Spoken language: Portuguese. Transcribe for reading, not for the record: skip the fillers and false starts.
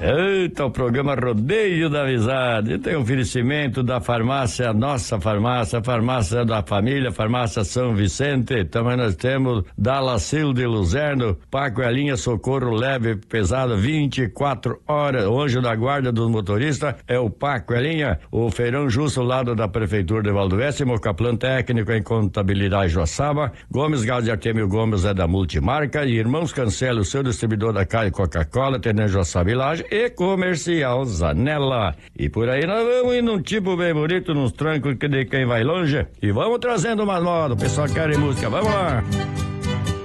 Eita, o programa Rodeio da Amizade. Tem oferecimento da farmácia, nossa farmácia, farmácia da família, farmácia São Vicente. Também nós temos da Lacil de Luzerno, Paco e a linha Socorro Leve Pesado, 24 horas. O anjo da guarda dos motoristas é o Paco e a linha. O Feirão Justo, ao lado da Prefeitura de Valdo Oeste, Mocaplan Técnico em Contabilidade Joaçaba. Gomes Gás de Artemio Gomes é da Multimarca. E Irmãos Cancelo, seu distribuidor da Cali Coca-Cola, Tenente Joaçaba e Laje. E Comercial Zanella. E por aí nós vamos indo num tipo bem bonito, nos trancos de quem vai longe. E vamos trazendo uma moda. O pessoal quer música. Vamos lá.